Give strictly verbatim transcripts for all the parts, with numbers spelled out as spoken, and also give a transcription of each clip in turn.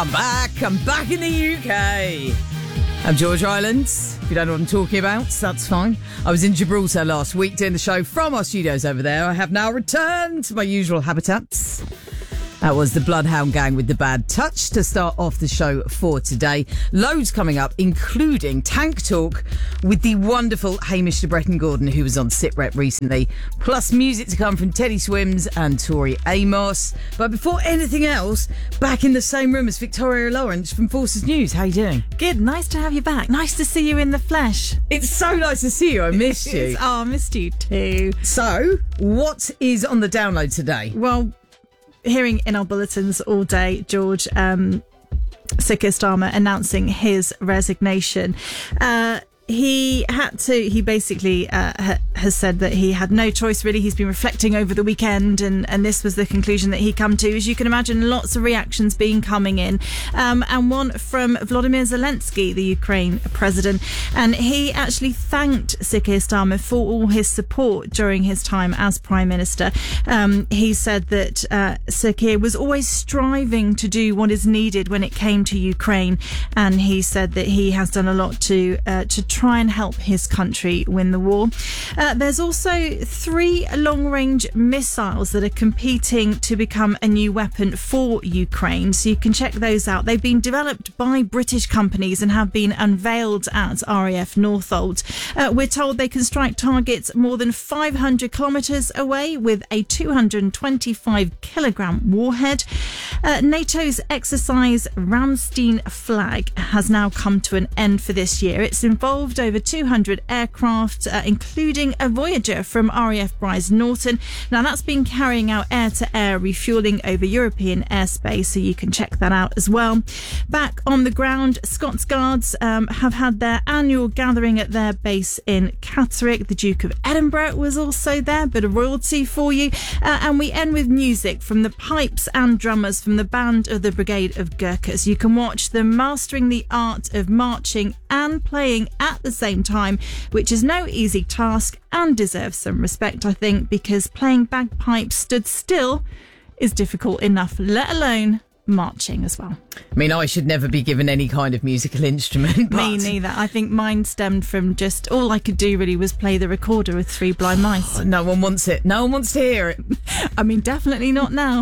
I'm back. I'm back in the U K. I'm George Island. If you don't know what I'm talking about, that's fine. I was in Gibraltar last week doing the show from our studios over there. I have now returned to my usual habitats. That was the Bloodhound Gang with The Bad Touch to start off the show for today. Loads coming up, including Tank Talk with the wonderful Hamish de Bretton Gordon, who was on SitRep recently, plus music to come from Teddy Swims and Tori Amos. But before anything else, back in the same room as Victoria Lawrence from Forces News. How you doing? Good, nice to have you back. Nice to see you in the flesh. It's so nice to see you. I missed you. Oh, I missed you too. So, what is on the download today? Well, hearing in our bulletins all day, George, um, Sir Keir Starmer announcing his resignation. Uh, he had to, he basically uh, ha- has said that he had no choice really. He's been reflecting over the weekend and, and this was the conclusion that he come to. As you can imagine, lots of reactions being coming in. Um, and one from Volodymyr Zelensky, the Ukraine president. And he actually thanked Sir Keir Starmer for all his support during his time as Prime Minister. Um, he said that uh, Sir Keir was always striving to do what is needed when it came to Ukraine. And he said that he has done a lot to uh, to try and help his country win the war. Uh, there's also three long-range missiles that are competing to become a new weapon for Ukraine, so you can check those out. They've been developed by British companies and have been unveiled at R A F Northolt. Uh, we're told they can strike targets more than five hundred kilometres away with a two hundred twenty-five kilogram warhead. Uh, NATO's exercise Ramstein Flag has now come to an end for this year. It's involved over two hundred aircraft, uh, including a Voyager from R A F Brize Norton. Now, that's been carrying out air-to-air refuelling over European airspace, so you can check that out as well. Back on the ground, Scots Guards um, have had their annual gathering at their base in Catterick. The Duke of Edinburgh was also there, bit of royalty for you. Uh, and we end with music from the pipes and drummers from the band of the Brigade of Gurkhas. You can watch them mastering the art of marching and playing at the same time, which is no easy task and deserves some respect, I think, because playing bagpipes stood still is difficult enough, let alone marching as well. I mean, I should never be given any kind of musical instrument. But Me neither. I think mine stemmed from just all I could do really was play the recorder with Three Blind Mice. No one wants it. No one wants to hear it. I mean, definitely not now.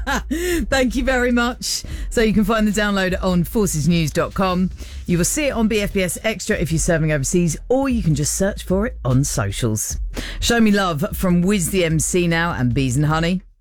Thank you very much. So you can find the download on forces news dot com. You will see it on B F B S Extra if you're serving overseas, or you can just search for it on socials. Show Me Love from Wiz the M C now and Bees and Honey.